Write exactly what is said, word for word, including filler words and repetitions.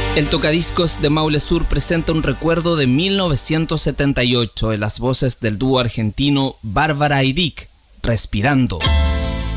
El tocadiscos de Maule Sur presenta un recuerdo de mil novecientos setenta y ocho en las voces del dúo argentino Bárbara y Dick, Respirando.